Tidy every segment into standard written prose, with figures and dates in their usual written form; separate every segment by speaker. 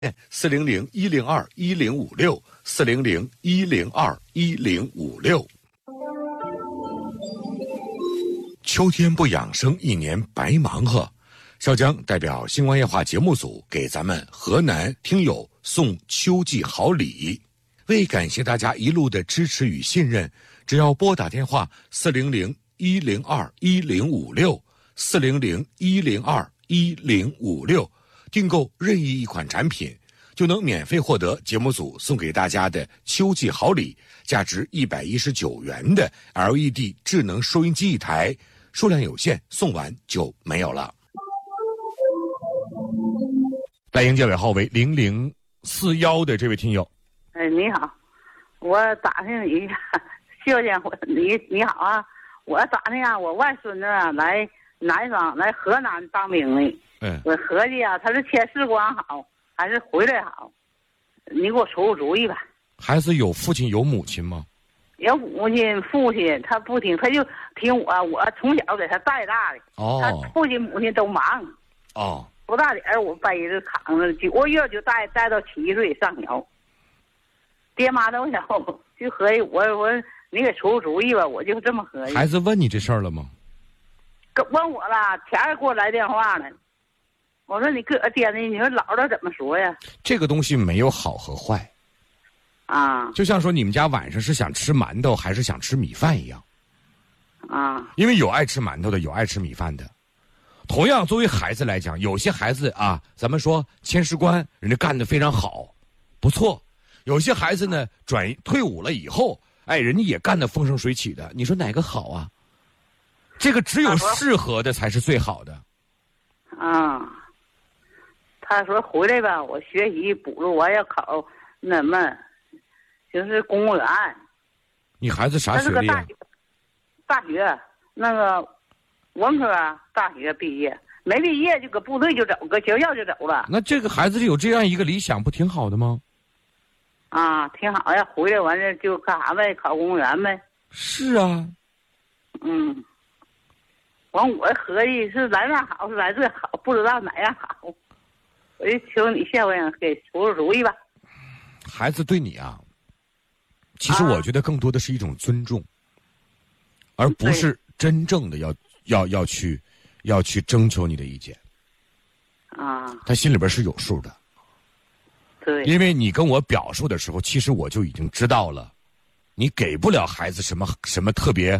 Speaker 1: 400-102-1056，400-102-1056。秋天不养生，一年白忙活。小江代表星光夜话节目组给咱们河南听友送秋季好礼，为感谢大家一路的支持与信任，只要拨打电话400-102-1056，400-102-1056，订购任意一款产品，就能免费获得节目组送给大家的秋季好礼，价值119元的 LED 智能收音机一台，数量有限，送完就没有了。来迎教委号为0041的这位听友。
Speaker 2: 你好，我打听你一下，秀姐，你好啊，我打听啊，我外孙子啊来南方来河南当兵的，我合计啊，他是签士官好还是回来好？你给我出出主意吧。
Speaker 1: 孩子有父亲有母亲吗？
Speaker 2: 有母亲父亲，他不听，他就听我，我从小给他带大的。他父亲母亲都忙。不大点儿，我背着扛着9个月就带到7岁上小，爹妈都小，就合计我你给出出主意吧，我就这么合计。
Speaker 1: 孩子问你这事儿了吗？
Speaker 2: 问我了，前儿给我来电话了。我说你搁爹呢，你说姥姥怎么说呀？
Speaker 1: 这个东西没有好和坏
Speaker 2: 啊，
Speaker 1: 就像说你们家晚上是想吃馒头还是想吃米饭一样
Speaker 2: 啊，
Speaker 1: 因为有爱吃馒头的，有爱吃米饭的。同样作为孩子来讲，有些孩子啊，咱们说签士官人家干得非常好不错，有些孩子呢退伍了以后，人家也干得风生水起的，你说哪个好啊？这个只有适合的才是最好的。
Speaker 2: 他说回来吧，我学习补录，我要考那么就是公务员。
Speaker 1: 你孩子啥学历啊？
Speaker 2: 大学那个文科大学毕业，没毕业就搁部队就走，搁学校就走了。
Speaker 1: 那这个孩子有这样一个理想，不挺好的吗？
Speaker 2: 挺好呀，回来完了就干啥呗，考公务员呗。
Speaker 1: 是啊。
Speaker 2: 完我合计是来那好是来这好，不知道哪样好，我就求你下回给出出主意吧。
Speaker 1: 孩子对你啊，其实我觉得更多的是一种尊重，而不是真正的要去征求你的意见。他心里边是有数的。
Speaker 2: 对。
Speaker 1: 因为你跟我表述的时候，其实我就已经知道了，你给不了孩子什么特别，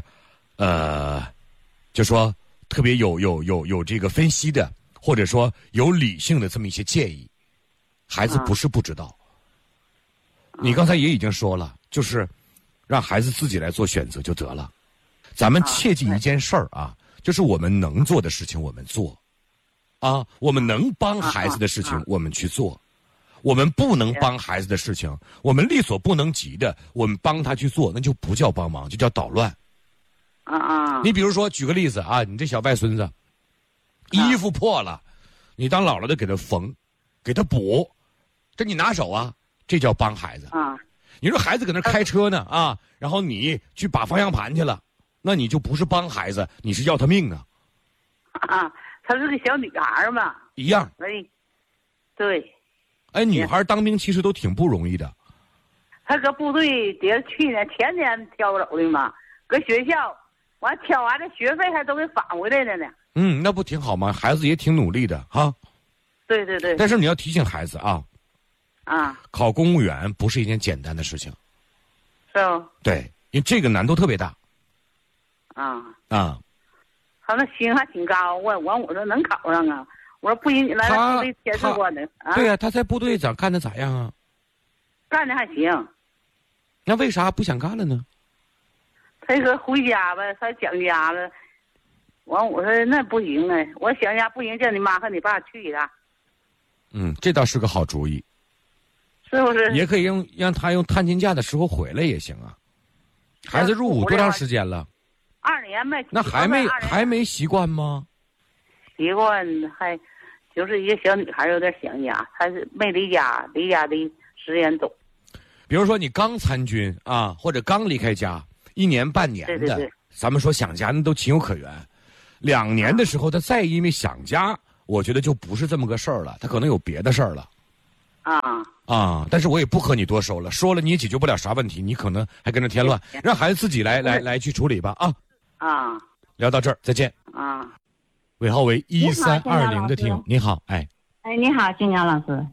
Speaker 1: 就说特别有这个分析的，或者说有理性的这么一些建议，孩子不是不知道。你刚才也已经说了，就是让孩子自己来做选择就得了。咱们切记一件事儿啊，就是我们能做的事情我们做，我们能帮孩子的事情我们去做，我们不能帮孩子的事情，我们力所不能及的，我们帮他去做，那就不叫帮忙，就叫捣乱。你比如说举个例子啊，你这小外孙子衣服破了，你当姥姥的给他缝，给他补，这你拿手啊，这叫帮孩子。你说孩子搁那开车呢然后你去把方向盘去了，那你就不是帮孩子，你是要他命啊。
Speaker 2: 她是个小女孩嘛。
Speaker 1: 一样。
Speaker 2: 对。
Speaker 1: 女孩当兵其实都挺不容易的。
Speaker 2: 她搁部队前年挑走的嘛，搁学校完挑完这学费还都给返回来了呢。
Speaker 1: 那不挺好吗？孩子也挺努力的哈。
Speaker 2: 对对对。
Speaker 1: 但是你要提醒孩子考公务员不是一件简单的事情。
Speaker 2: 是吗？
Speaker 1: 对，因为这个难度特别大。
Speaker 2: 他那心还挺高，我说能考上啊。我说不行，你来部队签士官的。
Speaker 1: 对呀，他在部队干的咋样啊？
Speaker 2: 干的还行。
Speaker 1: 那为啥不想干了呢？
Speaker 2: 他说回家吧，他想家了。完我说那不行啊，我想家不行，叫你妈和你爸去一趟。
Speaker 1: 这倒是个好主意。
Speaker 2: 是不是？
Speaker 1: 也可以让他用探亲假的时候回来也行啊。孩子入伍多长时间了
Speaker 2: ？2年呗。
Speaker 1: 那还没习惯吗？
Speaker 2: 习惯还就是一个小女孩有点想家，她是没离家的时间短。
Speaker 1: 比如说你刚参军或者刚离开家1年半年的，
Speaker 2: 对，
Speaker 1: 咱们说想家那都情有可原。2年的时候他再因为想家，我觉得就不是这么个事儿了，他可能有别的事儿了。 但是我也不和你多说了，说了你也解决不了啥问题，你可能还跟着添乱，让孩子自己来去处理吧聊到这儿，再见尾号为1320的听友，你好，
Speaker 3: 你好，新娘老师。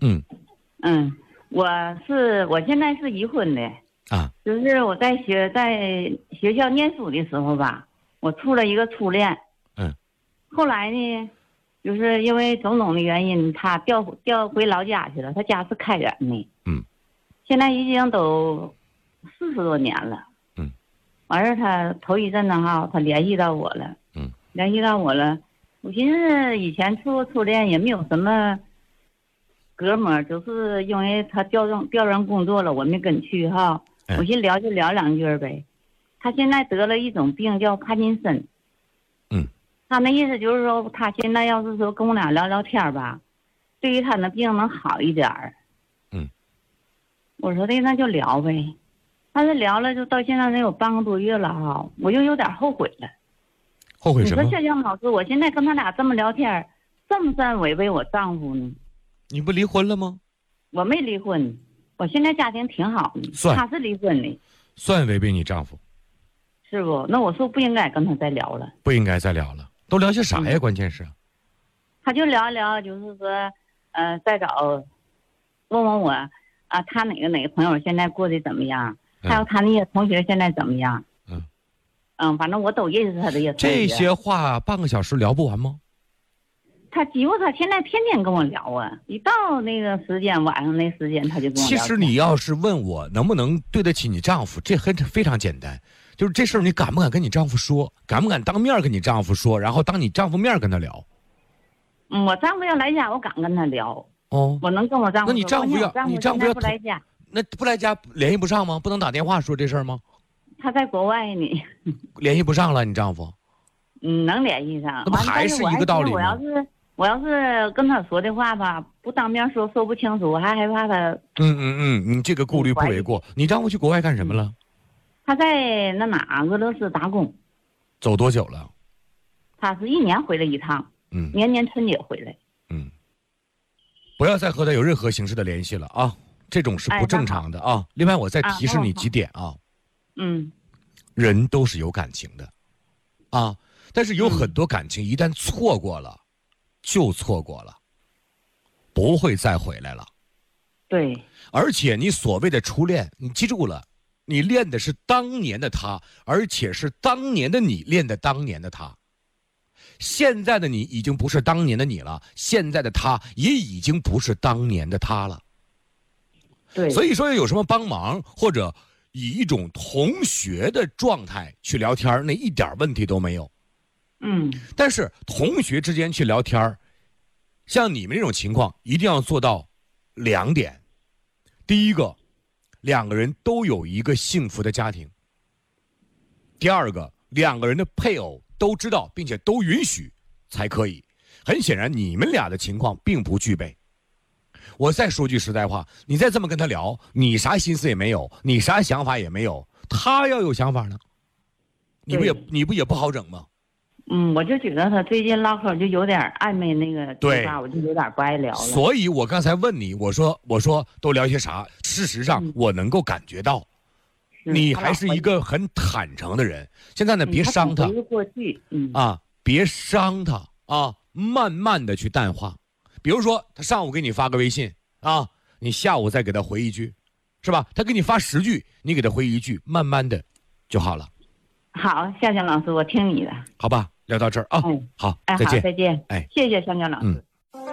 Speaker 3: 我现在是已婚的就是我在学校念书的时候吧，我处了一个初恋，后来呢，就是因为种种的原因，他调回老家去了，他家是开远的，现在已经都40多年了，完事他头一阵子他联系到我了，我寻思以前处初恋也没有什么隔膜，就是因为他调任工作了，我没跟去我寻思聊就聊两句呗。他现在得了一种病叫帕金森，他那意思就是说，他现在要是说跟我俩聊聊天吧，对于他那病能好一点儿。我说的那就聊呗，但是聊了就到现在得有半个多月了我就有点后悔了。
Speaker 1: 后悔什么？
Speaker 3: 你说小江老师，我现在跟他俩这么聊天，算不算违背我丈夫呢？
Speaker 1: 你不离婚了吗？
Speaker 3: 我没离婚，我现在家庭挺好的。
Speaker 1: 算
Speaker 3: 他是离婚的，
Speaker 1: 算违背你丈夫，
Speaker 3: 是不？那我说不应该跟他再聊了。
Speaker 1: 不应该再聊了，都聊些啥呀？关键是，
Speaker 3: 他就聊一聊，就是说，再找，问问我他哪个朋友现在过得怎么样，还有他那些同学现在怎么样。反正我都认识他的
Speaker 1: 这些话半个小时聊不完吗？
Speaker 3: 他几乎他现在天天跟我聊一到那个时间，晚上那时间他就跟我聊。
Speaker 1: 其实你要是问我能不能对得起你丈夫，这非常简单，就是这事儿你敢不敢跟你丈夫说，敢不敢当面跟你丈夫说，然后当你丈夫面跟他聊。
Speaker 3: 我丈夫要来家，我敢跟他聊。我能跟我丈夫说。
Speaker 1: 那你丈夫要
Speaker 3: 不来家，
Speaker 1: 那不来家联系不上吗？不能打电话说这事儿吗？
Speaker 3: 他在国外呢。
Speaker 1: 联系不上了，你丈夫？
Speaker 3: 能联系上。
Speaker 1: 那不还是一个道理吗？
Speaker 3: 我要是跟他说的话吧，不当面说不清楚，我还害怕他。
Speaker 1: 你这个顾虑不为过。你丈夫去国外干什么了？
Speaker 3: 他在俄罗斯打工。
Speaker 1: 走多久了？
Speaker 3: 他是1年回来一趟。年春节回来。
Speaker 1: 不要再和他有任何形式的联系了这种是不正常的另外我再提示你几点人都是有感情的但是有很多感情一旦错过了就错过了，不会再回来了。
Speaker 3: 对，
Speaker 1: 而且你所谓的初恋，你记住了，你恋的是当年的他，而且是当年的你恋的当年的他。现在的你已经不是当年的你了，现在的他也已经不是当年的他了。
Speaker 3: 对，
Speaker 1: 所以说有什么帮忙或者以一种同学的状态去聊天，那一点问题都没有。但是同学之间去聊天，像你们这种情况一定要做到2点。第一个，2个人都有一个幸福的家庭。第二个，2个人的配偶都知道并且都允许才可以。很显然你们俩的情况并不具备。我再说句实在话，你再这么跟他聊，你啥心思也没有，你啥想法也没有，他要有想法呢，你不也不好整吗？
Speaker 3: 我就觉得他最近唠嗑就有点暧昧那个对话，我就有点不爱聊了。
Speaker 1: 所以我刚才问你，我说都聊些啥？事实上我能够感觉到，你还是一个很坦诚的人。现在呢，别伤他，
Speaker 3: 过去
Speaker 1: 别伤他慢慢的去淡化。比如说他上午给你发个微信你下午再给他回一句，是吧？他给你发10句，你给他回1句，慢慢的就好了。
Speaker 3: 好，向江老师，我听你的。
Speaker 1: 好吧，聊到这儿好，再见。
Speaker 3: 好，再见。谢谢向江老师。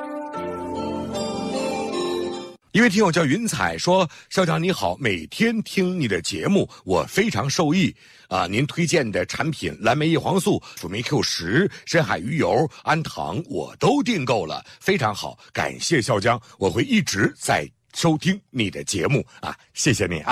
Speaker 1: 一位听友叫云彩说：校长你好，每天听你的节目我非常受益您推荐的产品蓝莓叶黄素、辅酶 Q10、深海鱼油、安糖我都订购了，非常好，感谢校长，我会一直在收听你的节目谢谢你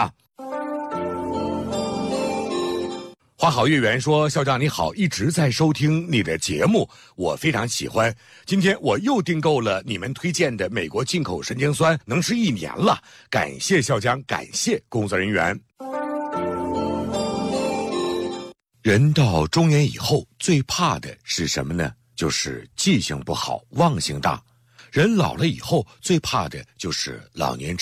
Speaker 1: 花好月圆说：校长你好，一直在收听你的节目，我非常喜欢。今天我又订购了你们推荐的美国进口神经酸，能吃1年了，感谢校长，感谢工作人员。人到中年以后最怕的是什么呢？就是记性不好，忘性大。 人老了以后最怕的就是老年